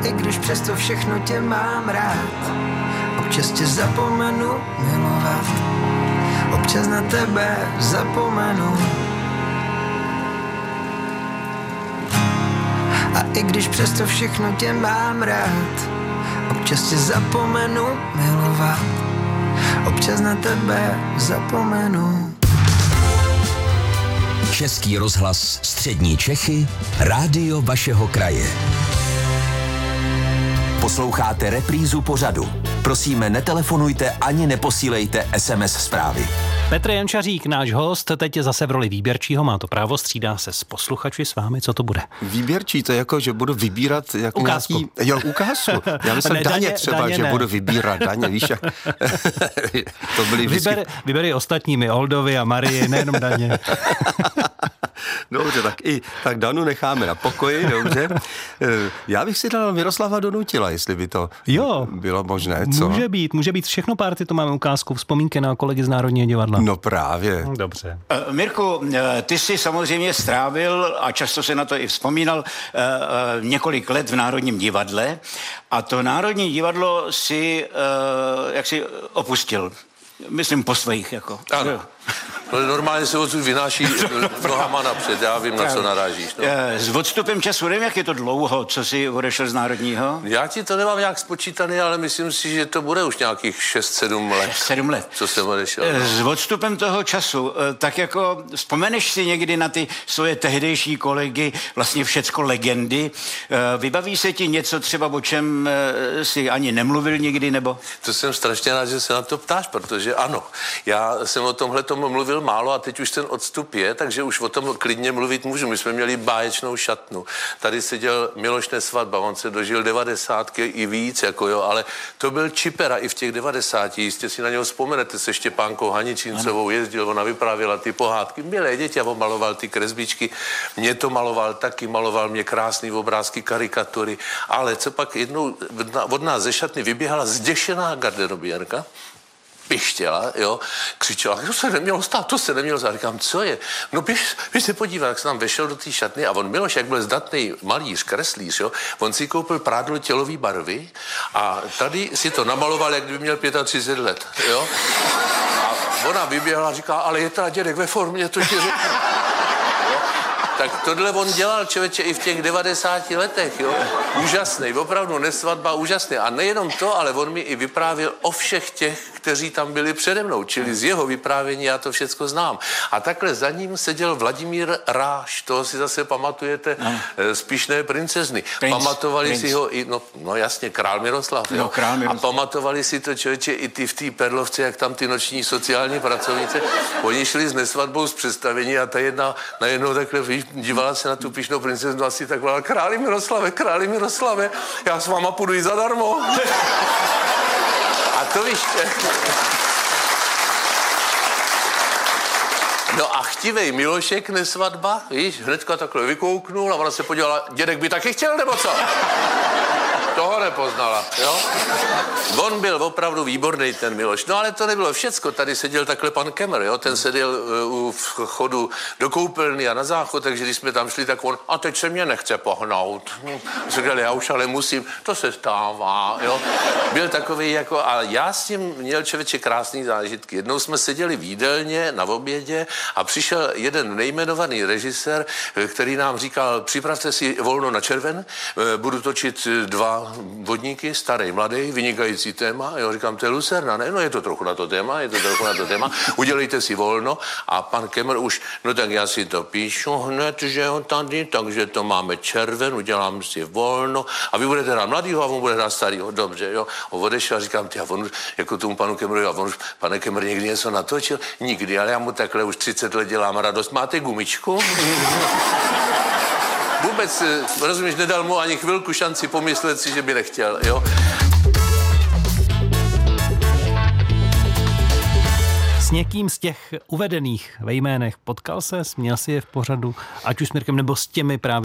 i když přesto všechno tě mám rád, občas tě zapomenu milovat, občas na tebe zapomenu. A i když přesto všechno tě mám rád, občas tě zapomenu milovat, občas na tebe zapomenu. Český rozhlas Střední Čechy, rádio vašeho kraje. Posloucháte reprízu pořadu. Prosíme, netelefonujte ani neposílejte SMS zprávy. Petr Jančařík, náš host, teď je zase v roli výběrčího, má to právo, střídá se s posluchači s vámi, co to bude? Výběrčí, to je jako, že budu vybírat jako ukázku. Ukázku. Já myslím daně třeba, daně že ne. budu vybírat daně, víš jak. To byly vždycky... Vyber ostatními, Oldovi a Marii, nejenom daně. Dobře, tak Danu necháme na pokoji, dobře. Já bych si dal Miroslava Donutila, jestli by to bylo možné, co? Může být, všechno párty, to máme ukázku, vzpomínky na kolegy z Národního divadla. No právě. Dobře. Mirku, ty jsi samozřejmě strávil, a často se na to i vzpomínal, několik let v Národním divadle a to Národní divadlo si jaksi opustil. Myslím po svých, jako. Ano. No, normálně se odsud vynáší nohama napřed, já vím, na co narážíš. No. S odstupem času, nevím, jak je to dlouho, co jsi odešel z Národního? Já ti to nemám nějak spočítaný, ale myslím si, že to bude už nějakých 6-7 let. 7 let. Co jsem odešel. No. S odstupem toho času, tak jako vzpomeneš si někdy na ty svoje tehdejší kolegy, vlastně všecko legendy, vybaví se ti něco třeba, o čem si ani nemluvil nikdy, nebo? To jsem strašně rád, že se na to ptáš, protože ano, já jsem o tomhle tomu mluvil málo a teď už ten odstup je, takže už o tom klidně mluvit můžu. My jsme měli báječnou šatnu. Tady seděl Miloš Nesvadba, on se dožil 90 i víc, jako jo, ale to byl čipera i v těch 90. Jistě si na něho vzpomenete, se Štěpánkou Haničincovou jezdil, ona vyprávěla ty pohádky. Milé děti, a on maloval ty kresbičky. Mě to maloval taky, maloval mě krásný obrázky, karikatury, ale co pak jednou od nás ze šatny vyběhala zděšená garderobierka, pištěla, jo, křičela, to se nemělo stát, to se nemělo stát. Říkám, co je? No běž se podívat, jak se tam vešel do té šatny a on Miloš, jak byl zdatný malíř, kreslíř, jo, on si koupil prádlo tělový barvy a tady si to namaloval, jak kdyby měl 35 let, jo. A ona vyběhla a říká, ale je teda dědek ve formě, to ti řeknu. Tak tohle on dělal, člověče, i v těch 90 letech, jo. Úžasný, opravdu Nesvadba, úžasný. A nejenom to, ale on mi i vyprávěl o všech těch, kteří tam byli přede mnou, čili z jeho vyprávění já to všecko znám. A takhle za ním seděl Vladimír Ráš, toho si zase pamatujete z Pyšné princezny. Pamatovali si ho i, no jasně, král Miroslav, jo. No, král Miroslav. A pamatovali si to, člověče, i ty v té Perlovce, jak tam ty noční sociální pracovnice, oni šli s Nesvadbou z představení a ta jedna najednou takhle, víš, dívala se na tu Pyšnou princeznu asi tak volala, králi Miroslave, já s váma půjdu i zadarmo. A to víš... No a chtivej Milošek Nesvadba, víš, hnedka takhle vykouknul a ona se podívala, dědek by taky chtěl, nebo co? Toho nepoznala, jo? On byl opravdu výborný, ten Miloš. No ale to nebylo všecko, tady seděl takhle pan Kemr, jo? Ten seděl u vchodu do koupelny a na záchod, takže když jsme tam šli, tak on, a teď se mě nechce pohnout. Řekl, já už ale musím, to se stává, jo? Byl takový jako, a já s tím měl, člověče, krásný zážitky. Jednou jsme seděli v jídelně na obědě a přišel jeden nejmenovaný režisér, který nám říkal, připravte si volno na červen, budu točit 2 vodníky, starý, mladý, vynikající téma. Jo, říkám, to je Lucerna, ne? No je to trochu na to téma, udělejte si volno a pan Kemr už, no tak já si to píšu hned, že jo, tady, takže to máme červen, udělám si volno a vy budete hrát mladýho a on bude hrát starýho, dobře, jo. A odešel a říkám, ty, a on už, jako tomu panu Kemrovi, a on už, pane Kemr, někdy něco natočil? Nikdy, ale já mu takhle už 30 let dělám radost. Máte gumičku? Vůbec, rozumíš, nedal mu ani chvilku šanci pomyslet si, že by nechtěl, jo. S někým z těch uvedených ve jménech potkal se, směl si je v pořadu, ať už s Mirkem nebo s těmi právě